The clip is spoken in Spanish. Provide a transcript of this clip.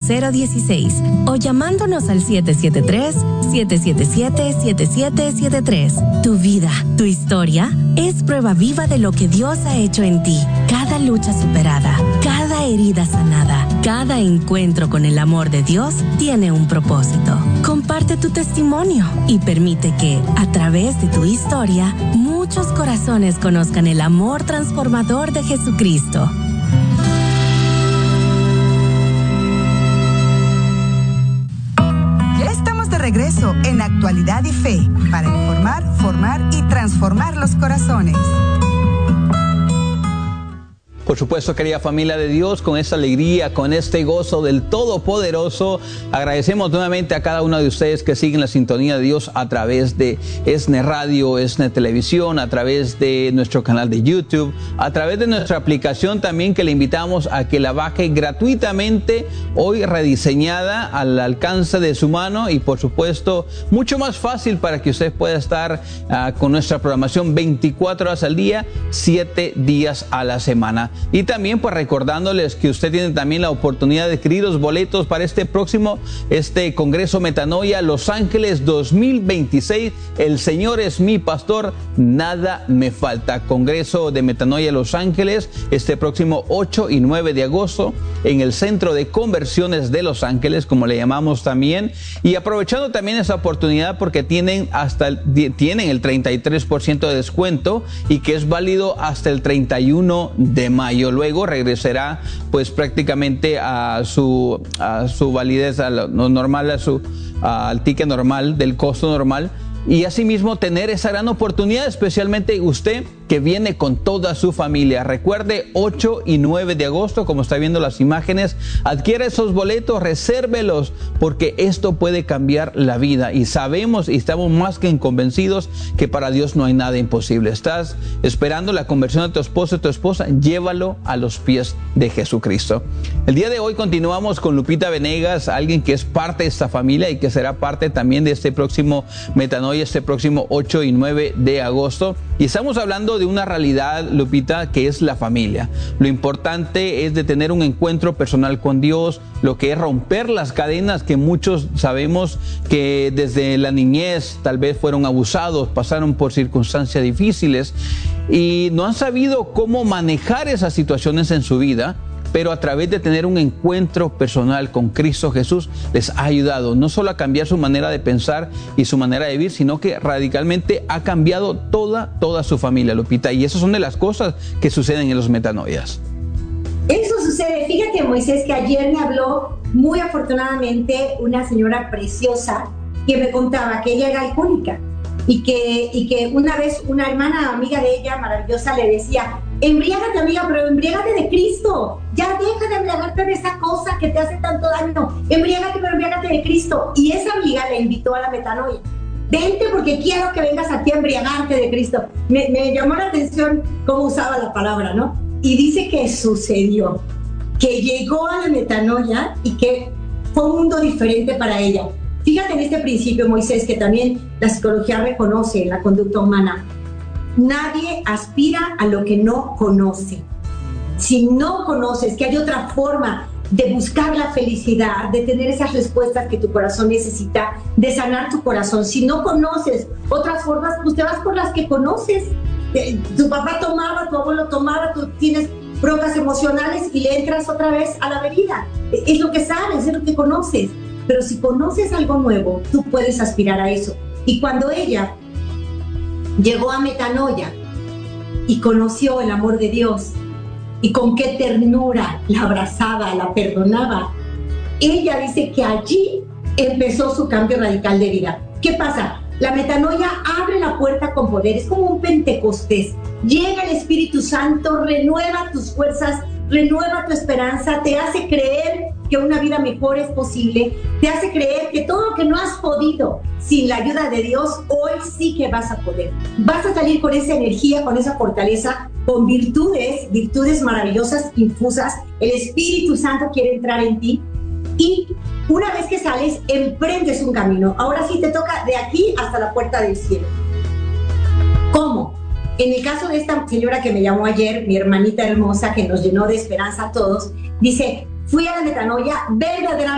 0016 o llamándonos al 773-777-7773. Tu vida, tu historia, es prueba viva de lo que Dios ha hecho en ti. Cada lucha superada, cada herida sanada, cada encuentro con el amor de Dios tiene un propósito. Comparte tu testimonio y permite que, a través de tu historia, muchos corazones conozcan el amor transformador de Jesucristo. Ya estamos de regreso en Actualidad y Fe para informar, formar y transformar los corazones. Por supuesto, querida familia de Dios, con esta alegría, con este gozo del Todopoderoso, agradecemos nuevamente a cada uno de ustedes que siguen la sintonía de Dios a través de ESNE Radio, ESNE Televisión, a través de nuestro canal de YouTube, a través de nuestra aplicación también, que le invitamos a que la baje gratuitamente, hoy rediseñada al alcance de su mano y por supuesto mucho más fácil para que usted pueda estar con nuestra programación 24 horas al día, 7 días a la semana. Y también pues recordándoles que usted tiene también la oportunidad de adquirir los boletos para este Congreso Metanoia Los Ángeles 2026. El Señor es mi pastor, nada me falta. Congreso de Metanoia Los Ángeles, este próximo 8 y 9 de agosto en el Centro de Conversiones de Los Ángeles, como le llamamos también. Y aprovechando también esa oportunidad porque tienen el 33% de descuento y que es válido hasta el 31 de mayo. Luego regresará pues prácticamente a su validez, a lo normal, al ticket normal, del costo normal. Y asimismo tener esa gran oportunidad, especialmente usted que viene con toda su familia. Recuerde, 8 y 9 de agosto, como está viendo las imágenes, adquiera esos boletos, resérvelos, porque esto puede cambiar la vida. Y sabemos y estamos más que convencidos que para Dios no hay nada imposible. Estás esperando la conversión de tu esposo o tu esposa, llévalo a los pies de Jesucristo. El día de hoy continuamos con Lupita Venegas, alguien que es parte de esta familia y que será parte también de este próximo Metanoia, este próximo 8 y 9 de agosto. Y estamos hablando de una realidad, Lupita, que es la familia. Lo importante es de tener un encuentro personal con Dios, lo que es romper las cadenas que muchos sabemos que desde la niñez tal vez fueron abusados, pasaron por circunstancias difíciles y no han sabido cómo manejar esas situaciones en su vida. Pero a través de tener un encuentro personal con Cristo Jesús les ha ayudado no solo a cambiar su manera de pensar y su manera de vivir, sino que radicalmente ha cambiado toda su familia, Lupita. Y esas son de las cosas que suceden en los metanoias. Eso sucede. Fíjate, Moisés, que ayer me habló muy afortunadamente una señora preciosa que me contaba que ella era alcohólica y que una vez una hermana amiga de ella, maravillosa, le decía: embriágate, amiga, pero embriágate de Cristo. Ya deja de embriagarte de esa cosa que te hace tanto daño. Embriágate, pero embriágate de Cristo. Y esa amiga le invitó a la metanoia. Vente porque quiero que vengas aquí a embriagarte de Cristo. Me llamó la atención cómo usaba la palabra, ¿no? Y dice que sucedió, que llegó a la metanoia y que fue un mundo diferente para ella. Fíjate en este principio, Moisés, que también la psicología reconoce en la conducta humana. Nadie aspira a lo que no conoce. Si no conoces que hay otra forma de buscar la felicidad, de tener esas respuestas que tu corazón necesita, de sanar tu corazón, si no conoces otras formas, pues te vas por las que conoces. Tu papá tomaba, tu abuelo tomaba, tú tienes broncas emocionales y le entras otra vez a la bebida. Es lo que sabes, es lo que conoces. Pero si conoces algo nuevo, tú puedes aspirar a eso. Y cuando ella llegó a metanoia y conoció el amor de Dios y con qué ternura la abrazaba, la perdonaba, ella dice que allí empezó su cambio radical de vida. ¿Qué pasa? La metanoia abre la puerta con poder, es como un Pentecostés. Llega el Espíritu Santo, renueva tus fuerzas, renueva tu esperanza, te hace creer que una vida mejor es posible, te hace creer que todo lo que no has podido sin la ayuda de Dios, hoy sí que vas a poder. Vas a salir con esa energía, con esa fortaleza, con virtudes maravillosas, infusas. El Espíritu Santo quiere entrar en ti y una vez que sales, emprendes un camino. Ahora sí te toca de aquí hasta la puerta del cielo. ¿Cómo? En el caso de esta señora que me llamó ayer, mi hermanita hermosa, que nos llenó de esperanza a todos, dice: fui a la metanoia verdaderamente